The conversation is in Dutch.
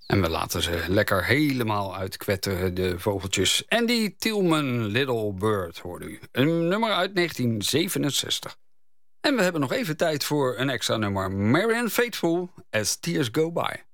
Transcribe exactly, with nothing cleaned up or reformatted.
En we laten ze lekker helemaal uitkwetteren, de vogeltjes. Andy Tielman, Little Bird, hoorde u. Een nummer uit negentien zevenenzestig. En we hebben nog even tijd voor een extra nummer. Marianne Faithfull, As Tears Go By.